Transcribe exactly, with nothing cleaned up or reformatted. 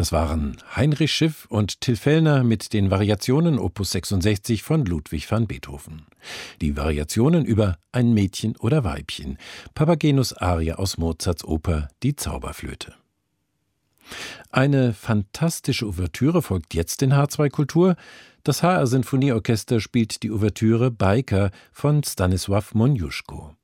Das waren Heinrich Schiff und Till Fellner mit den Variationen Opus sechsundsechzig von Ludwig van Beethoven. Die Variationen über Ein Mädchen oder Weibchen, Papagenos Arie aus Mozarts Oper Die Zauberflöte. Eine fantastische Ouvertüre folgt jetzt in H zwei Kultur. Das H R Sinfonieorchester spielt die Ouvertüre Bajka von Stanisław Moniuszko.